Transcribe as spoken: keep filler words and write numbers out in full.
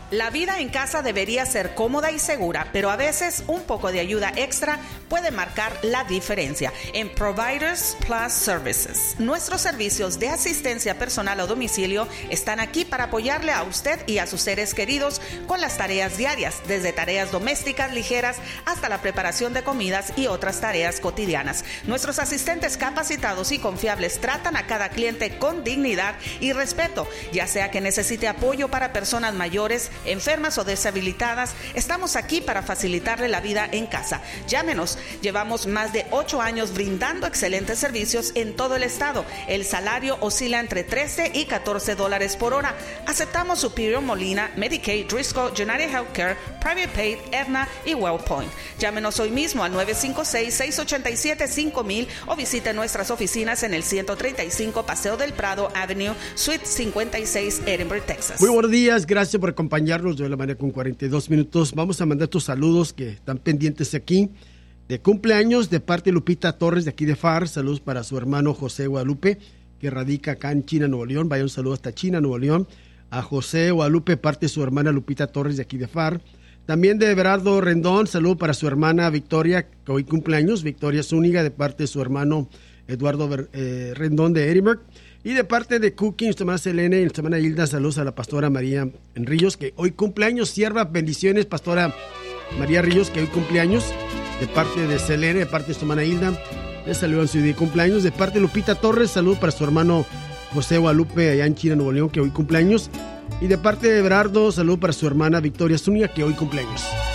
La vida en casa debería ser cómoda y segura, pero a veces un poco de ayuda extra puede marcar la diferencia. En Providers Plus Services, nuestros servicios de asistencia personal a domicilio están aquí para apoyarle a usted y a sus seres queridos con las tareas diarias, desde tareas domésticas ligeras hasta la preparación de comidas y otras tareas cotidianas. Nuestros asistentes capacitados y confiables tratan a cada cliente con dignidad y respeto, ya sea que necesite apoyo para personas mayores, enfermas o deshabilitadas. Estamos aquí para facilitarle la vida en casa. Llámenos. Llevamos más de ocho años brindando excelentes servicios en todo el estado. El salario oscila entre trece y catorce dólares por hora. Aceptamos Superior, Molina, Medicaid, Driscoll, United Healthcare, Private Paid, Aetna y WellPoint. Llámenos hoy mismo al nueve cinco seis, seis ocho siete, cinco mil o visite nuestras oficinas en el ciento treinta y cinco Paseo del Prado Avenue, Suite cincuenta y seis, Edinburgh, Texas. Muy buenos días, gracias por acompañarnos. De la manera con cuarenta y dos minutos. Vamos a mandar tus saludos que están pendientes aquí. De cumpleaños de parte de Lupita Torres de aquí de F A R. Saludos para su hermano José Guadalupe, que radica acá en China, Nuevo León. Vaya un saludo hasta China, Nuevo León. A José Guadalupe, parte de su hermana Lupita Torres de aquí de F A R. También de Everardo Rendón, saludo para su hermana Victoria, que hoy cumpleaños. Victoria Zúñiga, de parte de su hermano Eduardo eh, Rendón de Edinburgh. Y de parte de Cooking, nuestra hermana Selene y nuestra hermana Hilda, saludos a la pastora María Ríos, que hoy cumpleaños. Sierva, bendiciones, pastora María Ríos, que hoy cumpleaños. De parte de Selene, de parte de su hermana Hilda, les saludo en su día de cumpleaños. De parte de Lupita Torres, saludos para su hermano José Guadalupe, allá en China, Nuevo León, que hoy cumpleaños. Y de parte de Everardo, saludos para su hermana Victoria Zúñiga, que hoy cumpleaños.